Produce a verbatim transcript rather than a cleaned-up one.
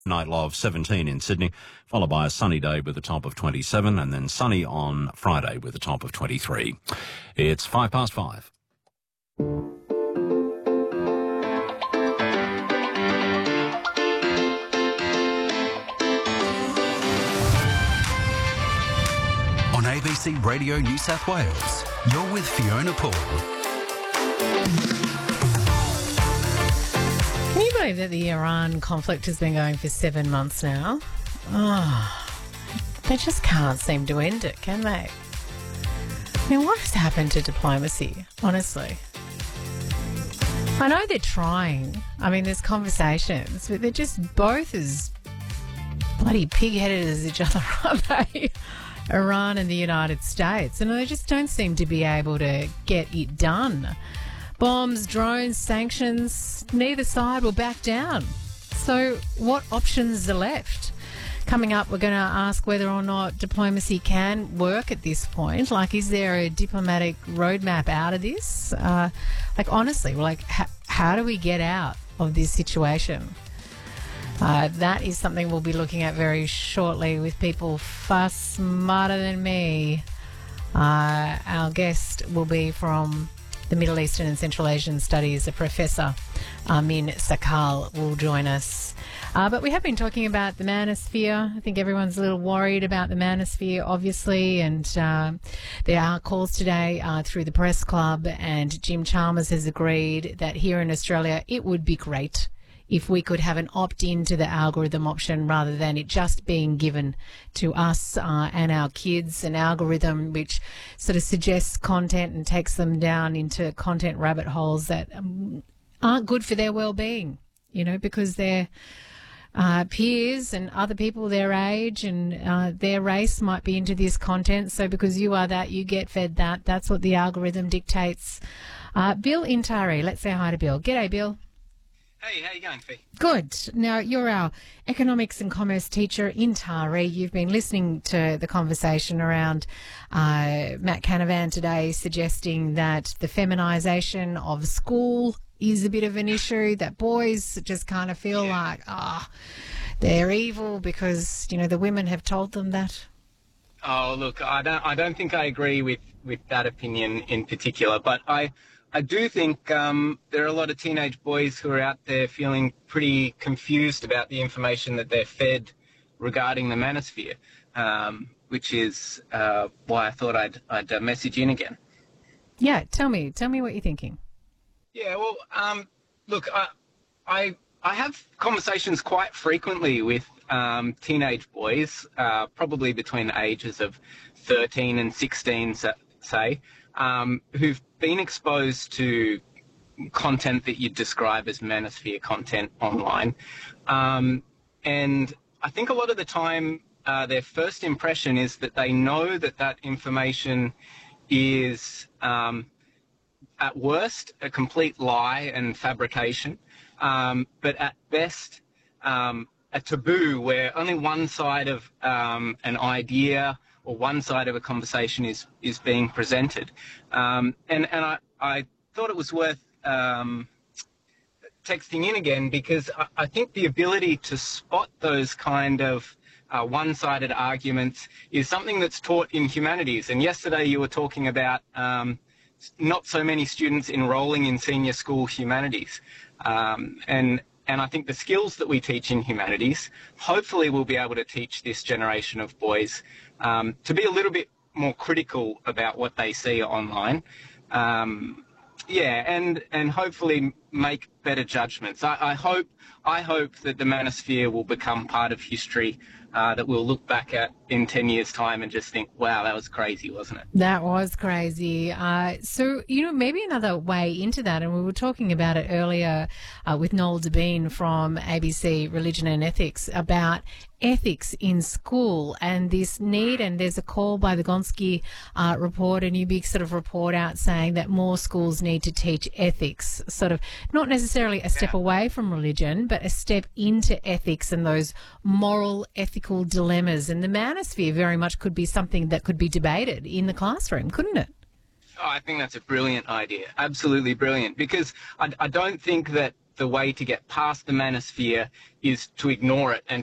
Night low of seventeen in Sydney, followed by a sunny day with a top of twenty-seven, and then sunny on Friday with a top of twenty-three. It's five past five. On A B C Radio New South Wales, you're with Fiona Paul. Can you believe that the Iran conflict has been going for seven months now? Oh, they just can't seem to end it, can they? I mean, what has happened to diplomacy, honestly? I know they're trying. I mean, there's conversations, but they're just both as bloody pig-headed as each other, aren't they? Iran and the United States. And they just don't seem to be able to get it done. Bombs, drones, sanctions, neither side will back down. So what options are left? Coming up, we're going to ask whether or not diplomacy can work at this point. Like, is there a diplomatic roadmap out of this? Uh, like, honestly, like, ha- how do we get out of this situation? Uh, that is something we'll be looking at very shortly with people far smarter than me. Uh, our guest will be from the Middle Eastern and Central Asian Studies. A professor, Amin Sakal, will join us. Uh, but we have been talking about the manosphere. I think everyone's a little worried about the manosphere, obviously, and uh, there are calls today uh, through the Press Club, and Jim Chalmers has agreed that here in Australia it would be great if we could have an opt-in to the algorithm option rather than it just being given to us uh, and our kids, an algorithm which sort of suggests content and takes them down into content rabbit holes that um, aren't good for their well-being, you know, because they're Uh, peers and other people their age and uh, their race might be into this content. So because you are that, you get fed that. That's what the algorithm dictates. Uh, Bill Intari, let's say hi to Bill. G'day, Bill. Hey, how you going, Fee? Good. Now, you're our economics and commerce teacher in Tari. You've been listening to the conversation around uh, Matt Canavan today suggesting that the feminisation of school is a bit of an issue, that boys just kind of feel yeah. like, ah, oh, they're evil because, you know, the women have told them that. Oh, look, I don't I don't think I agree with, with that opinion in particular, but I... I do think um, there are a lot of teenage boys who are out there feeling pretty confused about the information that they're fed regarding the manosphere, um, which is uh, why I thought I'd, I'd uh, message in again. Yeah, tell me. Tell me what you're thinking. Yeah, well, um, look, I, I I have conversations quite frequently with um, teenage boys, uh, probably between the ages of thirteen and sixteen, say, um, who've been exposed to content that you'd describe as manosphere content online. Um, and I think a lot of the time uh, their first impression is that they know that that information is, um, at worst, a complete lie and fabrication, um, but at best um, a taboo where only one side of um, an idea or one side of a conversation is, is being presented. Um, and and I, I thought it was worth um, texting in again because I, I think the ability to spot those kind of uh, one-sided arguments is something that's taught in humanities. And yesterday you were talking about um, not so many students enrolling in senior school humanities. Um, and And I think the skills that we teach in humanities, hopefully we'll be able to teach this generation of boys um, to be a little bit more critical about what they see online. Um, yeah, and and hopefully make better judgments. I, I hope I hope that the manosphere will become part of history uh, that we'll look back at in ten years' time and just think, wow, that was crazy, wasn't it? That was crazy. Uh, so, you know, maybe another way into that, and we were talking about it earlier uh, with Noel Debien from A B C Religion and Ethics about ethics in school and this need, and there's a call by the Gonski uh, report, a new big sort of report out saying that more schools need to teach ethics, sort of not necessarily a step Yeah. away from religion, but a step into ethics and those moral, ethical dilemmas. And the manosphere very much could be something that could be debated in the classroom, couldn't it? Oh, I think that's a brilliant idea. Absolutely brilliant. Because I, I don't think that the way to get past the manosphere is to ignore it and